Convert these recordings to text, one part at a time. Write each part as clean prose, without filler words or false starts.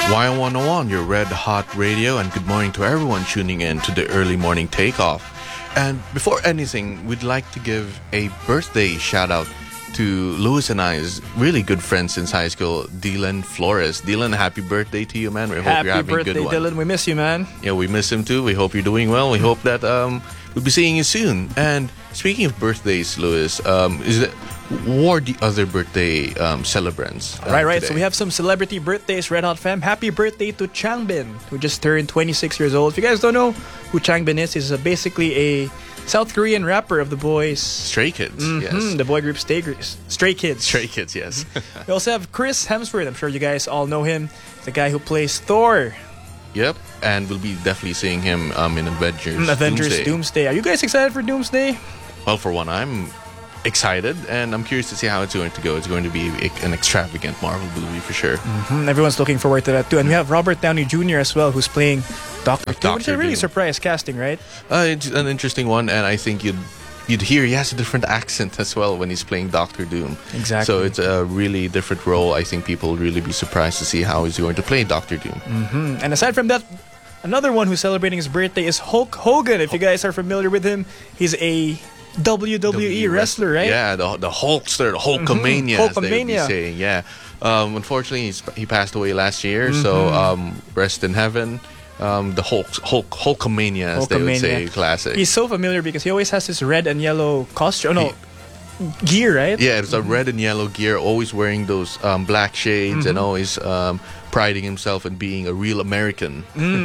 Y101, your red hot radio, and good morning to everyone tuning in to the early morning takeoff. And before anything, we'd like to give a birthday shout out to Louis and I's really good friend since high school, Dylan Flores. Dylan, happy birthday to you, man. We hope you're having a good one. Happy birthday, Dylan. We miss you, man. Yeah, we miss him too. We hope you're doing well. We hope that we'll be seeing you soon. And speaking of birthdays, Louis, what are the other birthday celebrants? Right. Today? So we have some celebrity birthdays, Red Hot fam. Happy birthday to Changbin, who just turned 26 years old. If you guys don't know who Changbin is, he's basically a South Korean rapper of the boys Stray Kids. Yes. The boy group Stray Kids. Stray Kids, yes. We also have Chris Hemsworth. I'm sure you guys all know him. The guy who plays Thor. Yep, and we'll be definitely seeing him in Avengers Doomsday. Are you guys excited for Doomsday? Well, for one, I'm excited, and I'm curious to see how it's going to go. It's going to be an extravagant Marvel movie for sure. Everyone's looking forward to that too. And we have Robert Downey Jr. as well, who's playing Doctor Doom, which is a really surprise casting, right? It's an interesting one, and I think you'd hear he has a different accent as well when he's playing Doctor Doom. Exactly. So it's a really different role. I think people will really be surprised to see how he's going to play Doctor Doom. And aside from that, another one who's celebrating his birthday is Hulk Hogan. If you guys are familiar with him, he's a WWE wrestler, right? Yeah, the Hulkster, the Hulkamania, as they would be saying. Yeah. Unfortunately, he passed away last year, so rest in heaven. The Hulkamania, as they would say, classic. He's so familiar because he always has this red and yellow costume. Gear, right? Yeah, it's a red and yellow gear, always wearing those black shades and always priding himself in being a real American.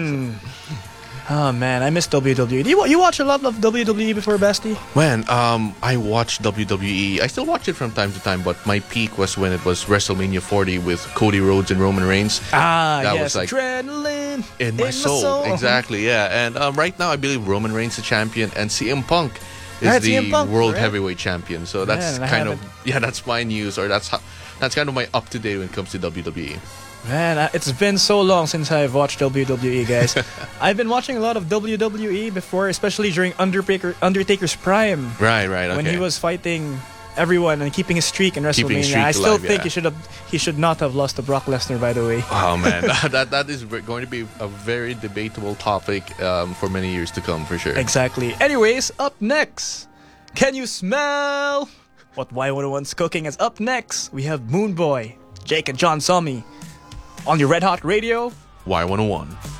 Oh man, I miss WWE. You watch a lot of WWE before, Basti? Man, I watched WWE. I still watch it from time to time, but my peak was when it was WrestleMania 40 with Cody Rhodes and Roman Reigns. That was like adrenaline in my soul. Exactly, yeah. And right now, I believe Roman Reigns is the champion, and CM Punk is the world heavyweight champion. So that's that's my news, or that's kind of my up to date when it comes to WWE. Man, it's been so long since I've watched WWE, guys. I've been watching a lot of WWE before, especially during Undertaker's prime. Right, okay. When he was fighting everyone and keeping his streak in WrestleMania. I still think he should not have lost to Brock Lesnar, by the way. Oh man, that is going to be a very debatable topic for many years to come, for sure. Exactly. Anyways, up next, can you smell what Y101's cooking? Is up next. We have Moon Boy, Jake and John Somi on your Red Hot Radio, Y101.